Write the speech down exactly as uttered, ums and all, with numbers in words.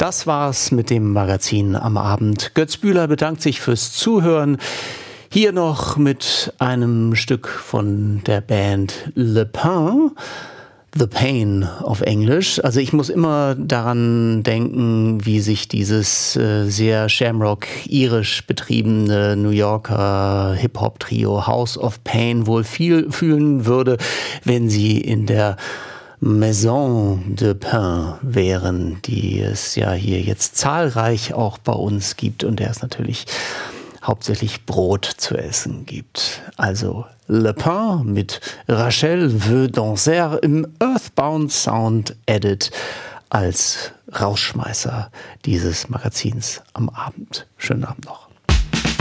Das war's mit dem Magazin am Abend. Götz Bühler bedankt sich fürs Zuhören. Hier noch mit einem Stück von der Band Le Pain. The Pain auf Englisch. Also ich muss immer daran denken, wie sich dieses äh, sehr Shamrock-irisch betriebene New Yorker Hip-Hop-Trio House of Pain wohl viel fühlen würde, wenn sie in der Maison de Pain wären, die es ja hier jetzt zahlreich auch bei uns gibt und der es natürlich hauptsächlich Brot zu essen gibt. Also Le Pain mit Rachel veut danser im Earthbound Sound Edit als Rausschmeißer dieses Magazins am Abend. Schönen Abend noch.